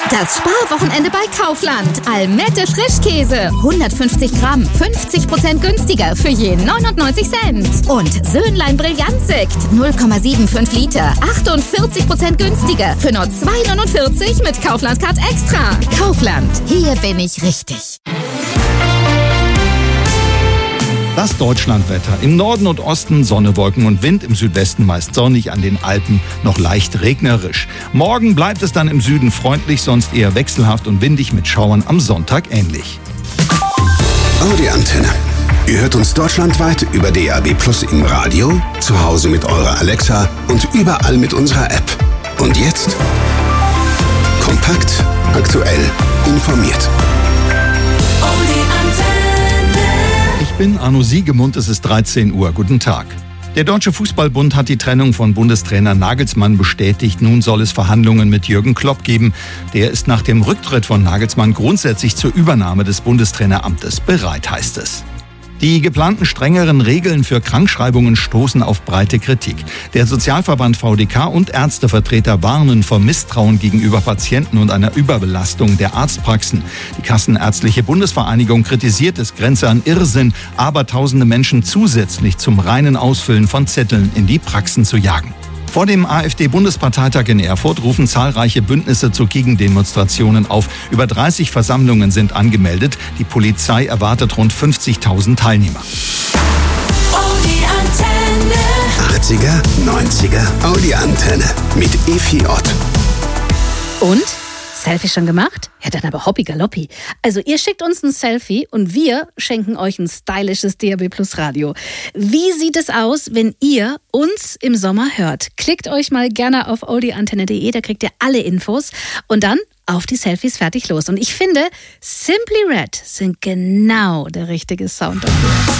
Das Sparwochenende bei Kaufland. Almette Frischkäse. 150 Gramm. 50% günstiger für je 99 Cent. Und Söhnlein Brillantsekt. 0,75 Liter. 48% günstiger für nur 2,49 mit Kaufland Card Extra. Kaufland. Hier bin ich richtig. Das Deutschlandwetter. Im Norden und Osten Sonne, Wolken und Wind, im Südwesten meist sonnig, an den Alpen noch leicht regnerisch. Morgen bleibt es dann im Süden freundlich, sonst eher wechselhaft und windig mit Schauern, am Sonntag ähnlich. Audi Antenne. Ihr hört uns deutschlandweit über DAB+ im Radio, zu Hause mit eurer Alexa und überall mit unserer App. Und jetzt? Kompakt, aktuell, informiert. Ich bin Arno Siegemund, es ist 13 Uhr. Guten Tag. Der Deutsche Fußballbund hat die Trennung von Bundestrainer Nagelsmann bestätigt. Nun soll es Verhandlungen mit Jürgen Klopp geben. Der ist nach dem Rücktritt von Nagelsmann grundsätzlich zur Übernahme des Bundestraineramtes bereit, heißt es. Die geplanten strengeren Regeln für Krankschreibungen stoßen auf breite Kritik. Der Sozialverband VDK und Ärztevertreter warnen vor Misstrauen gegenüber Patienten und einer Überbelastung der Arztpraxen. Die Kassenärztliche Bundesvereinigung kritisiert, es grenze an Irrsinn, Abertausende Menschen zusätzlich zum reinen Ausfüllen von Zetteln in die Praxen zu jagen. Vor dem AfD-Bundesparteitag in Erfurt rufen zahlreiche Bündnisse zu Gegendemonstrationen auf. Über 30 Versammlungen sind angemeldet. Die Polizei erwartet rund 50.000 Teilnehmer. Audi Antenne. 80er, 90er, Audi Antenne mit Efi Ott. Und? Selfie schon gemacht? Ja, dann aber Hoppi Galoppi. Also ihr schickt uns ein Selfie und wir schenken euch ein stylisches DAB+ Radio. Wie sieht es aus, wenn ihr uns im Sommer hört? Klickt euch mal gerne auf audiantenne.de, da kriegt ihr alle Infos und dann auf die Selfies, fertig, los. Und ich finde, Simply Red sind genau der richtige Sound dafür.